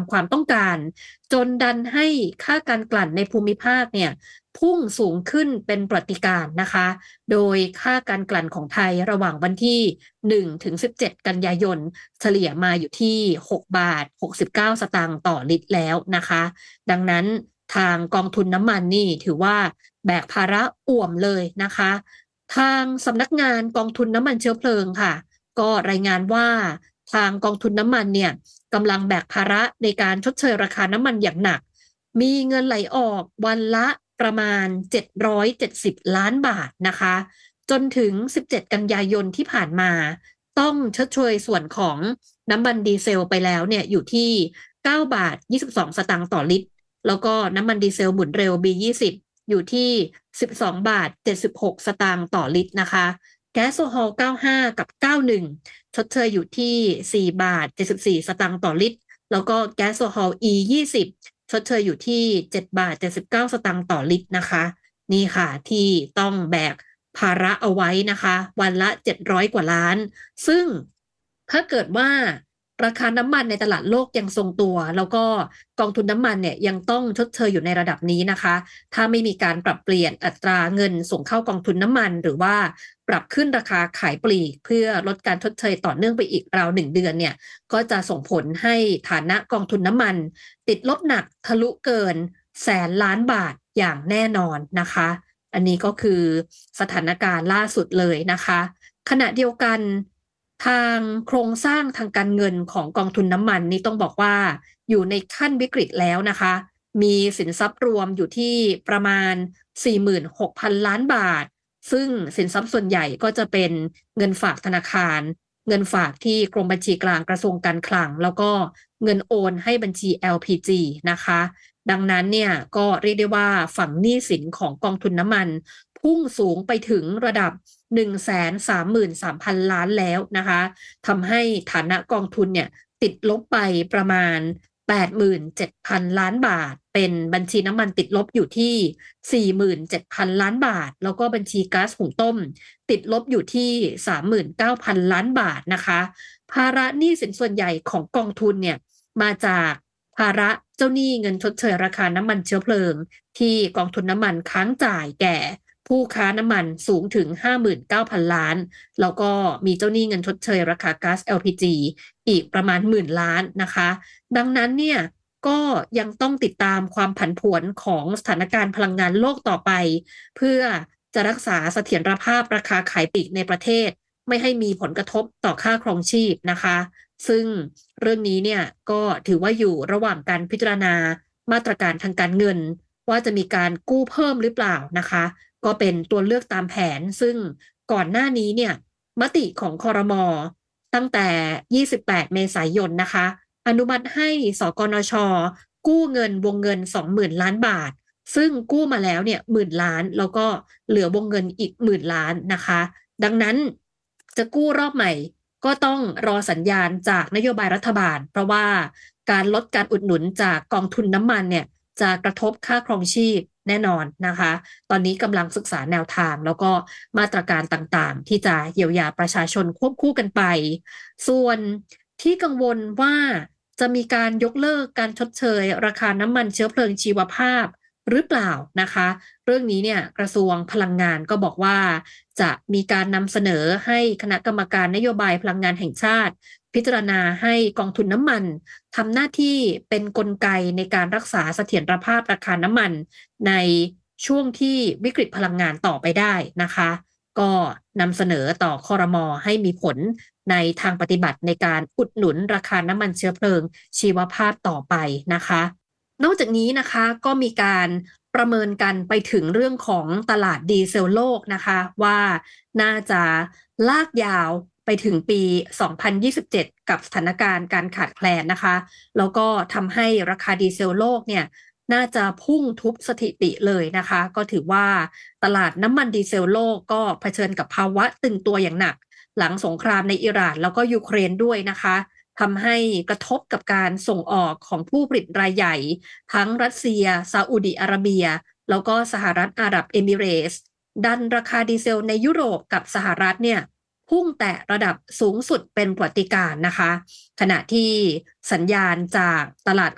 ความต้องการจนดันให้ค่าการกลั่นในภูมิภาคเนี่ยพุ่งสูงขึ้นเป็นประวัติการณ์นะคะโดยค่าการกลั่นของไทยระหว่างวันที่1ถึง17กันยายนเฉลี่ยมาอยู่ที่6บาท69สตางค์ต่อลิตรแล้วนะคะดังนั้นทางกองทุนน้ำมันนี่ถือว่าแบกภาระอ่วมเลยนะคะทางสำนักงานกองทุนน้ำมันเชื้อเพลิงค่ะก็รายงานว่าทางกองทุนน้ำมันเนี่ยกำลังแบกภาระในการชดเชยราคาน้ำมันอย่างหนักมีเงินไหลออกวันละประมาณ770ล้านบาทนะคะจนถึง17กันยายนที่ผ่านมาต้องชดเชยส่วนของน้ำมันดีเซลไปแล้วเนี่ยอยู่ที่9บาท22สตางค์ต่อลิตรแล้วก็น้ำมันดีเซลหมุนเร็ว B20 อยู่ที่12บาท76สตางค์ต่อลิตรนะคะแก๊สโซฮอล95กับ91ชดเชยอยู่ที่4บาท74สตางค์ต่อลิตรแล้วก็แก๊สโซฮอล E20ชดเชยอยู่ที่7บาท79สตางค์ต่อลิตรนะคะนี่ค่ะที่ต้องแบกภาระเอาไว้นะคะวันละ700กว่าล้านซึ่งถ้าเกิดว่าราคาน้ำมันในตลาดโลกยังทรงตัวแล้วก็กองทุนน้ำมันเนี่ยยังต้องชดเชยอยู่ในระดับนี้นะคะถ้าไม่มีการปรับเปลี่ยนอัตราเงินส่งเข้ากองทุนน้ำมันหรือว่าปรับขึ้นราคาขายปลีกเพื่อลดการชดเชยต่อเนื่องไปอีกราว1เดือนเนี่ยก็จะส่งผลให้ฐานะกองทุนน้ำมันติดลบหนักทะลุเกิน100,000,000 บาทอย่างแน่นอนนะคะอันนี้ก็คือสถานการณ์ล่าสุดเลยนะคะขณะเดียวกันทางโครงสร้างทางการเงินของกองทุนน้ำมันนี่ต้องบอกว่าอยู่ในขั้นวิกฤตแล้วนะคะมีสินทรัพย์รวมอยู่ที่ประมาณ 46,000 ล้านบาทซึ่งสินทรัพย์ส่วนใหญ่ก็จะเป็นเงินฝากธนาคารเงินฝากที่กรมบัญชีกลางกระทรวงการคลังแล้วก็เงินโอนให้บัญชี LPG นะคะดังนั้นเนี่ยก็เรียกได้ว่าฝั่งหนี้สินของกองทุนน้ำมันพุ่งสูงไปถึงระดับ133,000 ล้านแล้วนะคะทำให้ฐานะกองทุนเนี่ยติดลบไปประมาณ87,000 ล้านบาทเป็นบัญชีน้ำมันติดลบอยู่ที่47,000 ล้านบาทแล้วก็บัญชีก๊าซหุงต้มติดลบอยู่ที่39,000 ล้านบาทนะคะภาระหนี้สินส่วนใหญ่ของกองทุนเนี่ยมาจากภาระเจ้าหนี้เงินชดเชยราคาน้ำมันเชื้อเพลิงที่กองทุนน้ำมันค้างจ่ายแก่ผู้ค้าน้ำมันสูงถึง 59,000 ล้านแล้วก็มีเจ้าหนี้เงินชดเชยราคาก๊าซ LPG อีกประมาณ10,000 ล้านนะคะดังนั้นเนี่ยก็ยังต้องติดตามความผันผวนของสถานการณ์พลังงานโลกต่อไปเพื่อจะรักษาเสถียรภาพราคาขายปลีกในประเทศไม่ให้มีผลกระทบต่อค่าครองชีพนะคะซึ่งเรื่องนี้เนี่ยก็ถือว่าอยู่ระหว่างการพิจารณามาตรการทางการเงินว่าจะมีการกู้เพิ่มหรือเปล่านะคะก็เป็นตัวเลือกตามแผนซึ่งก่อนหน้านี้เนี่ยมติของครม.ตั้งแต่28เมษายนนะคะอนุมัติให้สกนช.กู้เงินวงเงิน 20,000 ล้านบาทซึ่งกู้มาแล้วเนี่ย10,000 ล้านแล้วก็เหลือวงเงินอีก10,000 ล้านนะคะดังนั้นจะกู้รอบใหม่ก็ต้องรอสัญญาณจากนโยบายรัฐบาลเพราะว่าการลดการอุดหนุนจากกองทุนน้ำมันเนี่ยจะกระทบค่าครองชีพแน่นอนนะคะตอนนี้กำลังศึกษาแนวทางแล้วก็มาตรการต่างๆที่จะเยียวยาประชาชนควบคู่กันไปส่วนที่กังวลว่าจะมีการยกเลิกการชดเชยราคาน้ำมันเชื้อเพลิงชีวภาพหรือเปล่านะคะเรื่องนี้เนี่ยกระทรวงพลังงานก็บอกว่าจะมีการนำเสนอให้คณะกรรมการนโยบายพลังงานแห่งชาติพิจารณาให้กองทุนน้ำมันทำหน้าที่เป็นกลไกในการรักษาเสถียรภาพราคาน้ำมันในช่วงที่วิกฤตพลังงานต่อไปได้นะคะก็นำเสนอต่อครม.ให้มีผลในทางปฏิบัติในการอุดหนุนราคาน้ำมันเชื้อเพลิงชีวภาพต่อไปนะคะนอกจากนี้นะคะก็มีการประเมินกันไปถึงเรื่องของตลาดดีเซลโลกนะคะว่าน่าจะลากยาวไปถึงปี 2027 กับสถานการณ์การขาดแคลนนะคะแล้วก็ทำให้ราคาดีเซลโลกเนี่ยน่าจะพุ่งทุบสถิติเลยนะคะก็ถือว่าตลาดน้ำมันดีเซลโลกก็เผชิญกับภาวะตึงตัวอย่างหนักหลังสงครามในอิหร่านแล้วก็ยูเครนด้วยนะคะทำให้กระทบกับการส่งออกของผู้ผลิตรายใหญ่ทั้งรัสเซียซาอุดิอาระเบียแล้วก็สหรัฐอาหรับเอมิเรตส์ดันราคาดีเซลในยุโรปกับสหรัฐเนี่ยพุ่งแตะระดับสูงสุดเป็นประวัติการณ์นะคะขณะที่สัญญาณจากตลาด